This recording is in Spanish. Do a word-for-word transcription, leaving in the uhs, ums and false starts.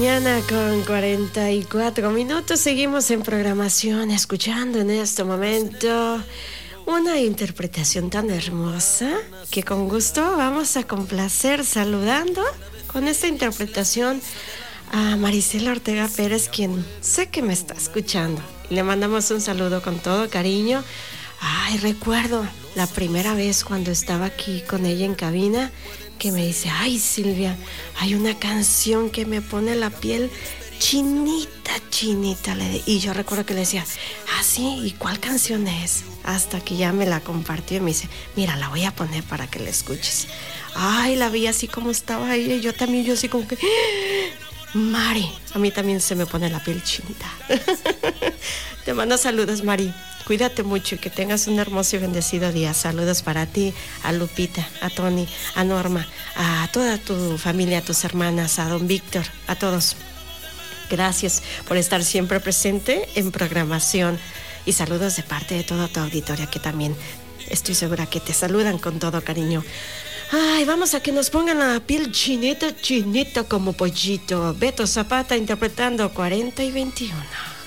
mañana con cuarenta y cuatro minutos. Seguimos en programación, escuchando en este momento una interpretación tan hermosa que con gusto vamos a complacer saludando con esta interpretación a Marisela Ortega Pérez, quien sé que me está escuchando. Le mandamos un saludo con todo cariño. Ay, recuerdo la primera vez cuando estaba aquí con ella en cabina, que me dice: ay, Silvia, hay una canción que me pone la piel chinita, chinita. Y yo recuerdo que le decía: ah, sí, ¿y cuál canción es? Hasta que ya me la compartió y me dice: mira, la voy a poner para que la escuches. Ay, la vi así como estaba ella y yo también, yo así como que... Mari, a mí también se me pone la piel chinita. Te mando saludos, Mari. Cuídate mucho y que tengas un hermoso y bendecido día. Saludos para ti, a Lupita, a Tony, a Norma, a toda tu familia, a tus hermanas, a don Víctor, a todos. Gracias por estar siempre presente en programación. Y saludos de parte de toda tu auditoria, que también estoy segura que te saludan con todo cariño. Ay, vamos a que nos pongan la piel chinita, chinita como pollito. Beto Zapata interpretando cuarenta y veintiuno.